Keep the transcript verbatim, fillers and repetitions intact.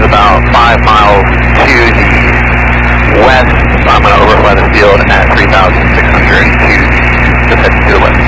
about five miles to the west. I'm going to overfly the field at three thousand six hundred to just heading to the west.